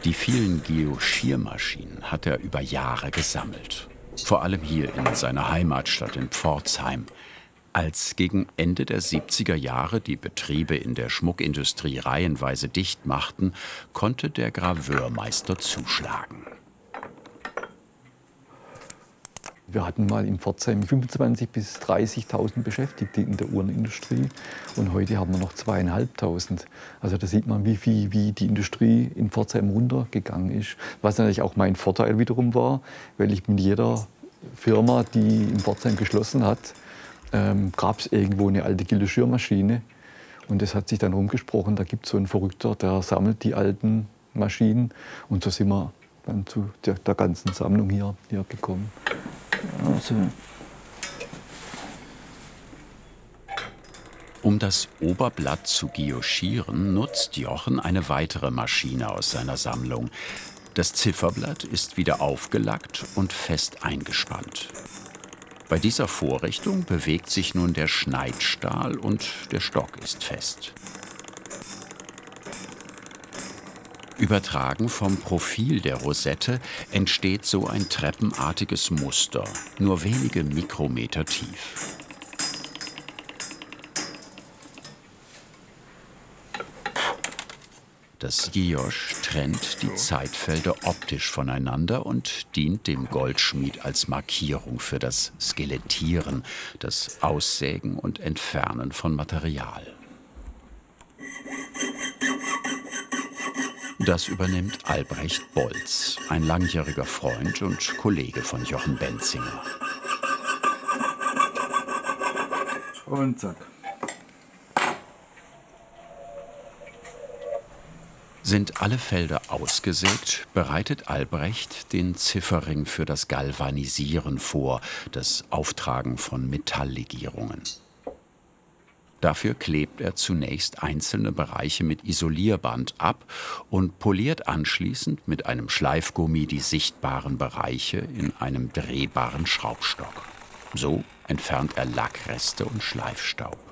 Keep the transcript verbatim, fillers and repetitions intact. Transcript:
Die vielen Geoschirmaschinen hat er über Jahre gesammelt. Vor allem hier in seiner Heimatstadt in Pforzheim. Als gegen Ende der siebziger Jahre die Betriebe in der Schmuckindustrie reihenweise dicht machten, konnte der Graveurmeister zuschlagen. Wir hatten mal in Pforzheim fünfundzwanzigtausend bis dreißigtausend Beschäftigte in der Uhrenindustrie und heute haben wir noch zweieinhalbtausend. Also da sieht man, wie, viel, wie die Industrie in Pforzheim runtergegangen ist. Was natürlich auch mein Vorteil wiederum war, weil ich mit jeder Firma, die in Pforzheim geschlossen hat, ähm, gab es irgendwo eine alte Geoschirmaschine. Und das hat sich dann rumgesprochen, da gibt es so einen Verrückter, der sammelt die alten Maschinen. Und so sind wir dann zu der, der ganzen Sammlung hier, hier gekommen. Also. Um das Oberblatt zu guillochieren, nutzt Jochen eine weitere Maschine aus seiner Sammlung. Das Zifferblatt ist wieder aufgelackt und fest eingespannt. Bei dieser Vorrichtung bewegt sich nun der Schneidstahl und der Stock ist fest. Übertragen vom Profil der Rosette entsteht so ein treppenartiges Muster, nur wenige Mikrometer tief. Das Guilloche trennt die Zeitfelder optisch voneinander und dient dem Goldschmied als Markierung für das Skelettieren, das Aussägen und Entfernen von Material. Das übernimmt Albrecht Bolz, ein langjähriger Freund und Kollege von Jochen Benzinger. Und zack. Sind alle Felder ausgesägt, bereitet Albrecht den Zifferring für das Galvanisieren vor, das Auftragen von Metalllegierungen. Dafür klebt er zunächst einzelne Bereiche mit Isolierband ab und poliert anschließend mit einem Schleifgummi die sichtbaren Bereiche in einem drehbaren Schraubstock. So entfernt er Lackreste und Schleifstaub.